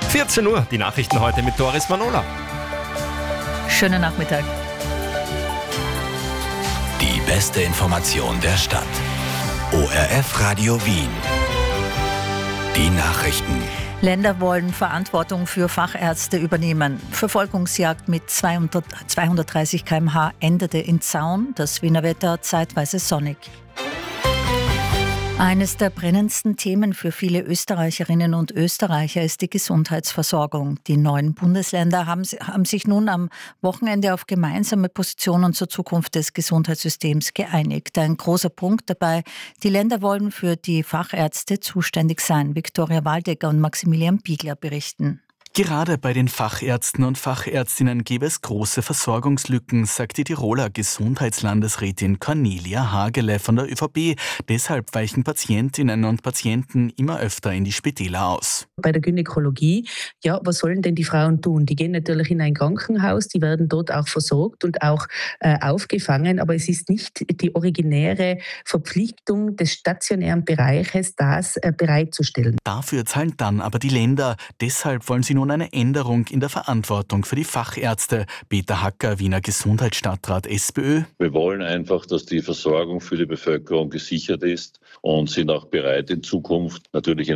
14 Uhr, die Nachrichten heute mit Doris Manola. Schönen Nachmittag. Die beste Information der Stadt. ORF Radio Wien. Die Nachrichten. Länder wollen Verantwortung für Fachärzte übernehmen. Verfolgungsjagd mit 230 km/h endete in Zaun. Das Wiener Wetter zeitweise sonnig. Eines der brennendsten Themen für viele Österreicherinnen und Österreicher ist die Gesundheitsversorgung. Die 9 Bundesländer haben sich nun am Wochenende auf gemeinsame Positionen zur Zukunft des Gesundheitssystems geeinigt. Ein großer Punkt dabei: die Länder wollen für die Fachärzte zuständig sein. Viktoria Waldecker und Maximilian Biegler berichten. Gerade bei den Fachärzten und Fachärztinnen gäbe es große Versorgungslücken, sagt die Tiroler Gesundheitslandesrätin Cornelia Hagele von der ÖVP. Deshalb weichen Patientinnen und Patienten immer öfter in die Spitäler aus. Bei der Gynäkologie, was sollen denn die Frauen tun? Die gehen natürlich in ein Krankenhaus, die werden dort auch versorgt und auch aufgefangen, aber es ist nicht die originäre Verpflichtung des stationären Bereiches, das bereitzustellen. Dafür zahlen dann aber die Länder. Deshalb wollen sie nun eine Änderung in der Verantwortung für die Fachärzte. Peter Hacker, Wiener Gesundheitsstadtrat, SPÖ. Wir wollen einfach, dass die Versorgung für die Bevölkerung gesichert ist und sind auch bereit, in Zukunft natürlich